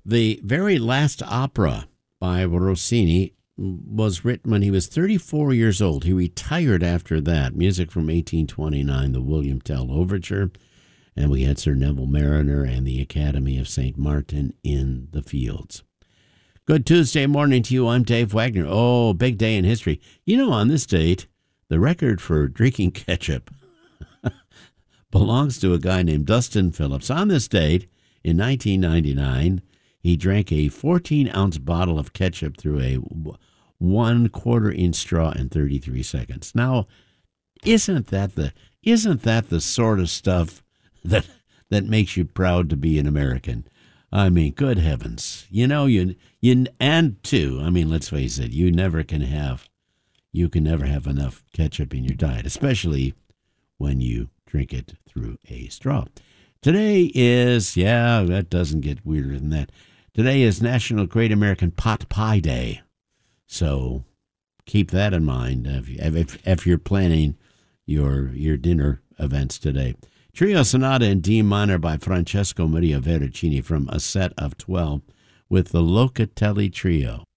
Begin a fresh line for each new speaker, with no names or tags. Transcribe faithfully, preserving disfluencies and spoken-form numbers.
The very last opera by Rossini was written when he was thirty-four years old. He retired after that. Music from eighteen twenty-nine, the William Tell Overture. And we had Sir Neville Mariner and the Academy of Saint Martin in the Fields. Good Tuesday morning to you. I'm Dave Wagner. Oh, big day in history. You know, on this date, the record for drinking ketchup belongs to a guy named Dustin Phillips. On this date, in nineteen ninety-nine, he drank a fourteen-ounce bottle of ketchup through a one-quarter-inch straw in thirty-three seconds. Now, isn't that the isn't that the sort of stuff that that makes you proud to be an American? I mean, good heavens. You know, you you and two, I mean, let's face it, you never can have you can never have enough ketchup in your diet, especially when you drink it through a straw. Today is, yeah, that doesn't get weirder than that. Today is National Great American Pot Pie Day. So keep that in mind if, if, if you're planning your your dinner events today. Trio Sonata in D minor by Francesco Maria Veracini from a set of twelve with the Locatelli Trio.